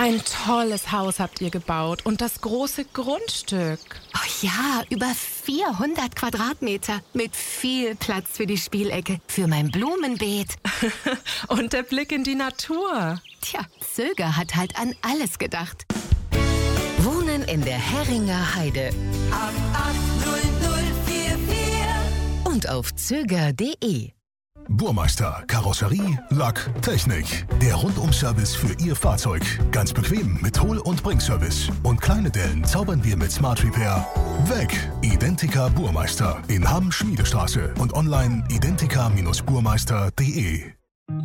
Ein tolles Haus habt ihr gebaut und das große Grundstück. Oh ja, über 400 Quadratmeter mit viel Platz für die Spielecke, für mein Blumenbeet. Und der Blick in die Natur. Tja, Zöger hat halt an alles gedacht. Wohnen in der Herringer Heide. Ab 80044 Und auf zöger.de. Burmeister, Karosserie, Lack, Technik. Der Rundum-Service für Ihr Fahrzeug. Ganz bequem mit Hol- und Bringservice. Und kleine Dellen zaubern wir mit Smart Repair weg. Identica Burmeister in Hamm Schmiedestraße und online identica-burmeister.de.